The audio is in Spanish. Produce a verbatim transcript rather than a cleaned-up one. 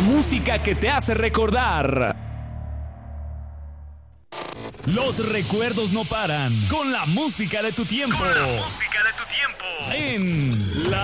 música que te hace recordar. Los recuerdos no paran con la música de tu tiempo. Con la música de tu tiempo. En la